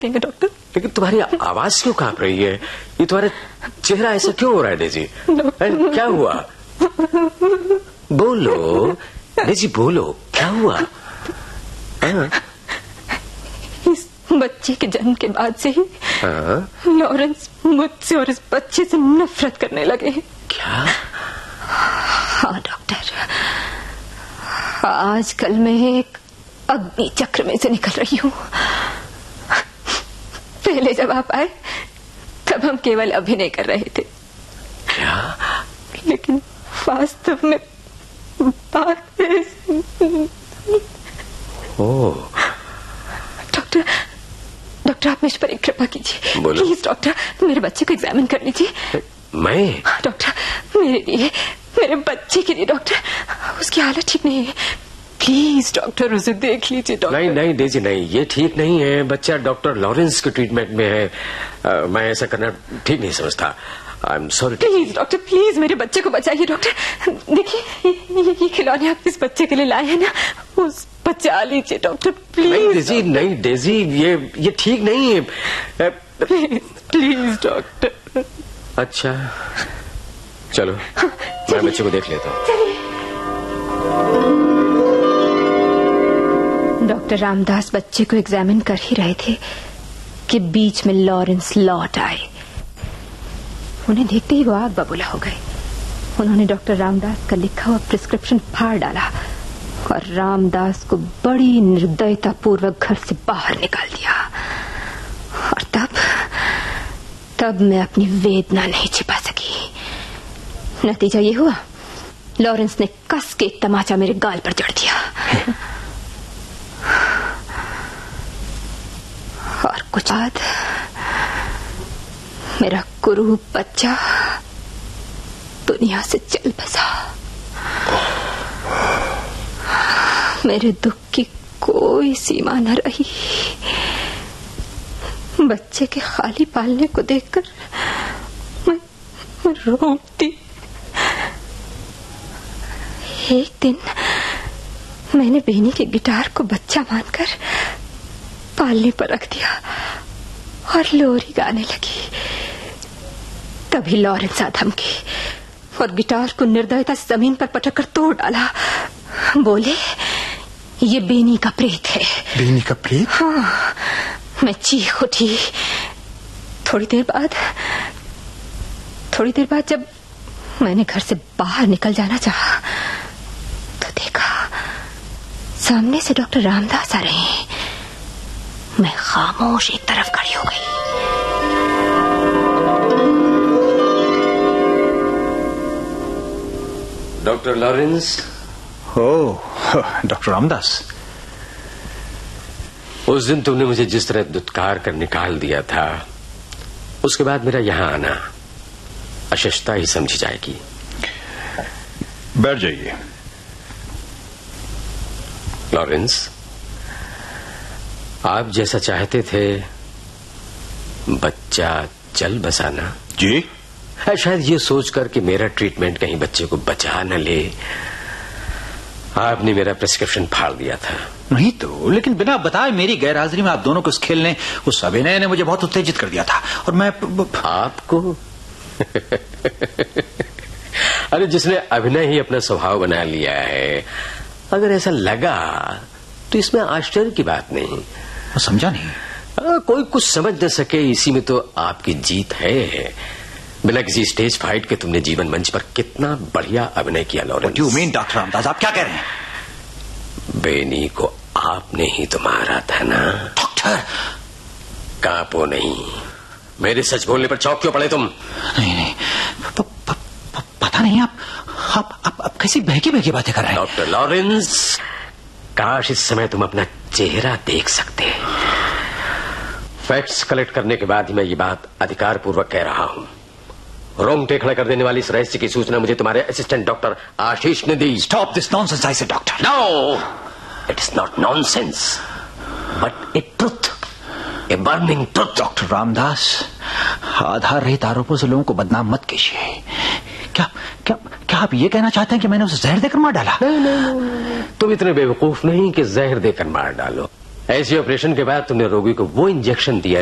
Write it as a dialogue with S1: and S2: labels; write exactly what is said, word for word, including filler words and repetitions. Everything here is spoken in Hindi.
S1: डॉक्टर।
S2: लेकिन तुम्हारी आवाज क्यों कांप रही है? ये तुम्हारा चेहरा ऐसा क्यों हो रहा है डेजी? क्या हुआ? बोलो डेजी, बोलो, क्या हुआ? हाँ?
S1: इस बच्चे के जन्म के बाद से ही लॉरेंस मुझसे और इस बच्चे से नफरत करने लगे।
S2: क्या?
S1: हाँ डॉक्टर, आजकल मैं एक अग्नि चक्र में से निकल रही हूँ। पहले जब आप आए तब हम केवल अभिनय कर रहे थे।
S2: क्या?
S1: लेकिन वास्तव में बात
S2: ओ
S1: डॉक्टर, डॉक्टर आप मुझ पर एक कृपा कीजिए। प्लीज डॉक्टर, मेरे बच्चे को एग्जामिन कर लीजिए।
S2: मैं?
S1: डॉक्टर मेरे लिए, मेरे बच्चे के लिए डॉक्टर, उसकी हालत ठीक नहीं है। प्लीज डॉक्टर उसे देख लीजिए डॉक्टर।
S2: नहीं नहीं डेजी नहीं, ये ठीक नहीं है। बच्चा डॉक्टर लॉरेंस के ट्रीटमेंट में है। आ, मैं ऐसा करना ठीक नहीं समझता। I am sorry.
S1: Please doctor, please मेरे बच्चे को बचाइए डॉक्टर। देखिए ये, ये, ये खिलौने आप इस बच्चे के लिए लाए हैं ना, उस बचा लीजिए डॉक्टर प्लीज।
S2: नहीं डेजी, नहीं डेजी, ये ये ठीक नहीं है।
S1: Please please doctor.
S2: अच्छा चलो, मैं बच्चे को देख लेता हूँ।
S1: डॉक्टर रामदास बच्चे को एग्जामिन कर ही रहे थे कि बीच में लॉरेंस लौट आए। उन्हें देखते ही वो आग बबूला हो गए। उन्होंने डॉक्टर रामदास का लिखा हुआ प्रिस्क्रिप्शन फाड़ डाला और रामदास को बड़ी निर्दयता पूर्वक घर से बाहर निकाल दिया। और तब तब मैं अपनी वेदना नहीं छिपा सकी। नतीजा ये हुआ, लॉरेंस ने कस के एक तमाचा मेरे गाल पर जड़ दिया और कुछ बाद मेरा कुरूप बच्चा दुनिया से चल बसा। मेरे दुख की कोई सीमा न रही। बच्चे के खाली पालने को देखकर मैं, मैं रोती। एक दिन मैंने बेनी के गिटार को बच्चा मानकर पालने पर रख दिया और लोरी गाने लगी। तभी लॉरेंस आ धमकी और गिटार को निर्दयता से जमीन पर पटक कर तोड़ डाला। बोले ये बेनी का प्रेत है।
S3: बेनी का प्रेत?
S1: हाँ। मैं चीख उठी। थोड़ी देर बाद थोड़ी देर बाद जब मैंने घर से बाहर निकल जाना चाहा तो देखा सामने से डॉक्टर रामदास आ रहे हैं। मैं खामोश एक तरफ खड़ी हो गई।
S2: Doctor Lawrence.
S3: ओह डॉक्टर रामदास,
S2: उस दिन तुमने मुझे जिस तरह दुत्कार कर निकाल दिया था, उसके बाद मेरा यहां आना अशिष्टता ही समझी जाएगी।
S3: बैठ जाइए।
S2: लॉरेंस, आप जैसा चाहते थे बच्चा चल बसाना
S3: जी,
S2: शायद ये सोचकर कि मेरा ट्रीटमेंट कहीं बच्चे को बचा न ले, आपने मेरा प्रिस्क्रिप्शन फाड़ दिया था।
S3: नहीं तो, लेकिन बिना बताए मेरी गैरहाजिरी में आप दोनों को उस खेल ने, उस अभिनय ने मुझे बहुत उत्तेजित कर दिया था और मैं
S2: आपको अरे जिसने अभिनय ही अपना स्वभाव बना लिया है, अगर ऐसा लगा तो इसमें आश्चर्य की बात नहीं।
S3: मैं समझा नहीं।
S2: आ, कोई कुछ समझ न सके इसी में तो आपकी जीत है। बिना किसी स्टेज फाइट के तुमने जीवन मंच पर कितना बढ़िया अभिनय किया Lawrence.
S3: What do you mean, doctor Ramdas, आप क्या कह रहे हैं?
S2: बेनी को आपने ही तो मारा था ना
S3: डॉक्टर।
S2: कांपो नहीं, मेरे सच बोलने पर चौंक क्यों पड़े तुम?
S3: नहीं नहीं प, प, प, पता नहीं, आप आप आप, आप कैसी बहकी बहकी बातें कर रहे हैं।
S2: डॉक्टर लॉरेंस, काश इस समय तुम अपना चेहरा देख सकते। फैक्ट्स कलेक्ट करने के बाद ही मैं ये बात अधिकार पूर्वक कह रहा हूं। रोंगटे खड़े कर देने वाली इस रहस्य की सूचना मुझे तुम्हारे असिस्टेंट डॉक्टर आशीष ने दी।
S3: स्टॉप दिस नॉनसेंस, आई से doctor.
S2: No, it is not nonsense but A truth, a burning truth.
S3: Doctor Ramdas, आधार रहित आरोपों से लोगों को बदनाम मत कीजिए। क्या क्या क्या आप ये कहना चाहते हैं कि मैंने उसे जहर देकर मार डाला?
S2: नहीं नहीं नहीं, तुम इतने बेवकूफ नहीं कि जहर देकर मार डालो। ऐसे ऑपरेशन के बाद तुमने रोगी को वो इंजेक्शन दिया